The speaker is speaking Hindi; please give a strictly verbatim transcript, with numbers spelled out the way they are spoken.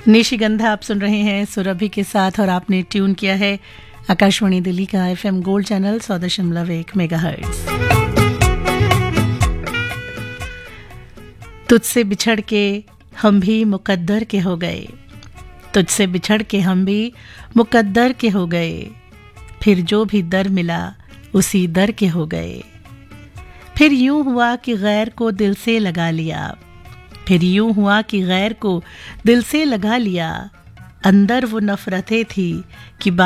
निशिगंधा आप सुन रहे हैं सुरभि के साथ और आपने ट्यून किया है आकाशवाणी दिल्ली का एफएम गोल्ड चैनल सौ दशमलव एक मेगाहर्ट्ज। तुझसे बिछड़ के हम भी मुकद्दर के हो गए, तुझसे बिछड़ के हम भी मुकद्दर के हो गए, फिर जो भी दर मिला उसी दर के हो गए। फिर यूं हुआ कि गैर को दिल से लगा लिया, फिर यूं हुआ कि गैर को दिल से लगा लिया। अंदर वो नफरतें थी कि